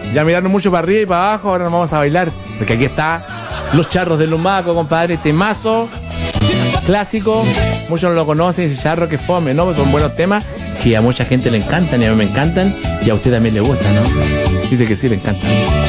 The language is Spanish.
Ya miraron mucho para arriba y para abajo, ahora nos vamos a bailar. Porque aquí está Los Charros del Lumaco, compadre, temazo clásico. Muchos no lo conocen, ese charro que fome, ¿no? Son buenos temas que a mucha gente le encantan y a mí me encantan y a usted también le gustan, ¿no? Dice que sí, le encantan.